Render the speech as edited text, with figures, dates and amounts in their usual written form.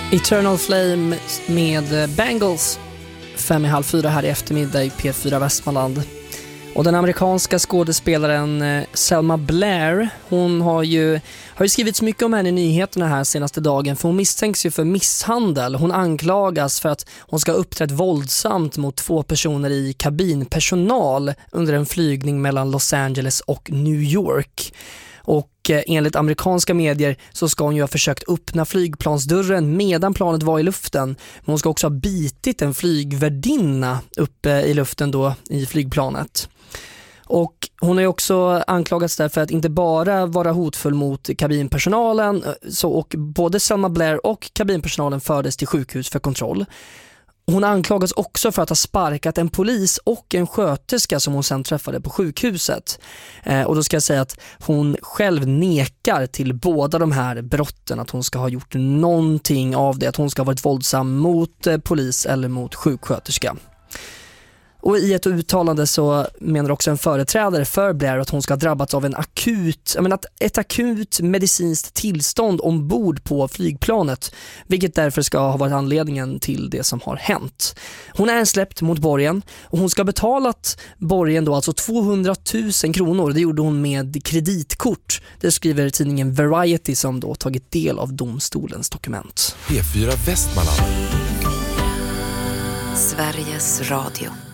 Eternal Flame med Bangles 3:30 här i eftermiddag i P4 Västmanland. Och den amerikanska skådespelaren Selma Blair, hon har ju skrivits mycket om henne i nyheterna här senaste dagen, för hon misstänks ju för misshandel. Hon anklagas för att hon ska ha uppträtt våldsamt mot 2 personer i kabinpersonal under en flygning mellan Los Angeles och New York. Och enligt amerikanska medier så ska hon ju ha försökt öppna flygplansdörren medan planet var i luften. Men hon ska också ha bitit en flygvärdinna uppe i luften då i flygplanet. Och hon har ju också anklagats där för att inte bara vara hotfull mot kabinpersonalen, och både Selma Blair och kabinpersonalen fördes till sjukhus för kontroll. Hon anklagas också för att ha sparkat en polis och en sköterska som hon sen träffade på sjukhuset. Och då ska jag säga att hon själv nekar till båda de här brotten, att hon ska ha gjort någonting av det, att hon ska ha varit våldsam mot polis eller mot sjuksköterska. Och i ett uttalande så menar också en företrädare för Blair att hon ska ha drabbats av ett akut medicinskt tillstånd ombord på flygplanet, vilket därför ska ha varit anledningen till det som har hänt. Hon är släppt mot borgen och hon ska ha betalat borgen då, alltså 200 000 kronor. Det gjorde hon med kreditkort. Det skriver tidningen Variety som då tagit del av domstolens dokument. P4 Västmanland. Sveriges Radio.